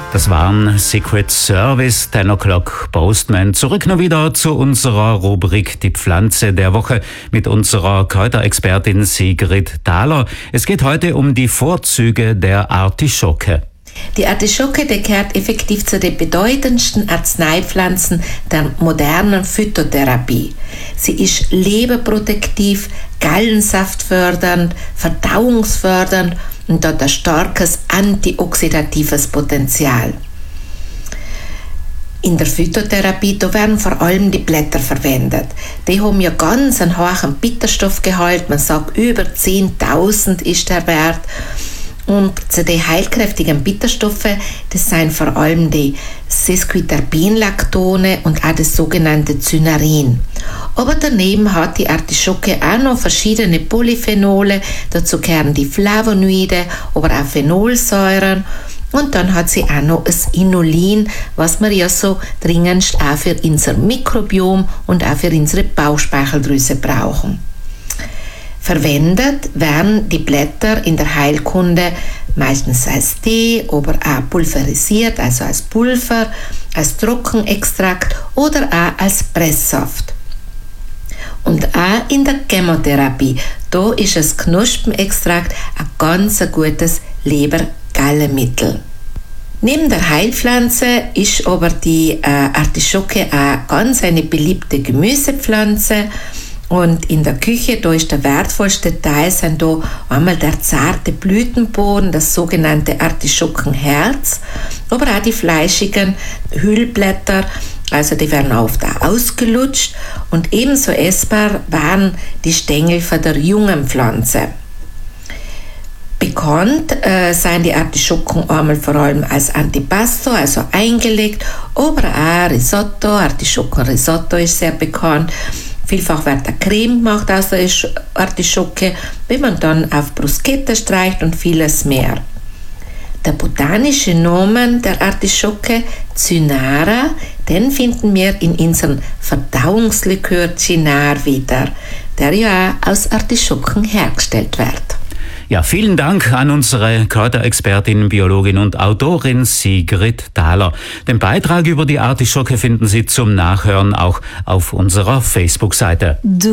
Das waren Secret Service, 10 O'Clock Postman. Zurück noch wieder zu unserer Rubrik Die Pflanze der Woche mit unserer Kräuterexpertin Sigrid Thaler. Es geht heute um die Vorzüge der Artischocke. Die Artischocke gehört effektiv zu den bedeutendsten Arzneipflanzen der modernen Phytotherapie. Sie ist leberprotektiv, gallensaftfördernd, verdauungsfördernd und hat ein starkes antioxidatives Potenzial. In der Phytotherapie da werden vor allem die Blätter verwendet. Die haben ja ganz einen hohen Bitterstoffgehalt, man sagt über 10.000 ist der Wert. Und zu den heilkräftigen Bitterstoffen, das sind vor allem die Sesquiterpenlactone und auch das sogenannte Cynarin. Aber daneben hat die Artischocke auch noch verschiedene Polyphenole, dazu gehören die Flavonoide, aber auch Phenolsäuren. Und dann hat sie auch noch das Inulin, was wir ja so dringend auch für unser Mikrobiom und auch für unsere Bauchspeicheldrüse brauchen. Verwendet werden die Blätter in der Heilkunde meistens als Tee, aber auch pulverisiert, also als Pulver, als Trockenextrakt oder auch als Presssaft. Und auch in der Chemotherapie, da ist das Knospenextrakt ein ganz gutes Lebergallenmittel. Neben der Heilpflanze ist aber die Artischocke auch ganz eine beliebte Gemüsepflanze. Und in der Küche, da ist der wertvollste Teil, sind da einmal der zarte Blütenboden, das sogenannte Artischockenherz, aber auch die fleischigen Hüllblätter, also die werden oft auch ausgelutscht und ebenso essbar waren die Stängel von der jungen Pflanze. Bekannt sind die Artischocken einmal vor allem als Antipasto, also eingelegt, aber auch Risotto, Artischockenrisotto ist sehr bekannt. Vielfach wird eine Creme gemacht aus der Artischocke, wenn man dann auf Bruschetta streicht und vieles mehr. Der botanische Name der Artischocke, Cynara, den finden wir in unserem Verdauungslikör Cynar wieder, der ja auch aus Artischocken hergestellt wird. Ja, vielen Dank an unsere Kräuterexpertin, Biologin und Autorin Sigrid Thaler. Den Beitrag über die Artischocke finden Sie zum Nachhören auch auf unserer Facebook-Seite.